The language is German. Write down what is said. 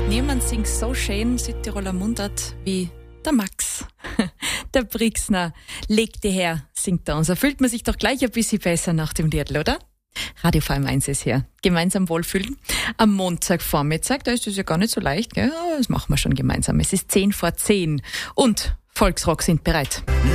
Niemand singt so schön Südtiroler Mundart wie der Max. Der Brixner. Leg die her, singt er uns. Da fühlt man sich doch gleich ein bisschen besser nach dem Liedl, oder? Radio VM1 ist hier. Gemeinsam wohlfühlen. Am Montagvormittag, da ist es ja gar nicht so leicht, gell? Das machen wir schon gemeinsam. Es ist 10 vor 10. Und Volksrock sind bereit.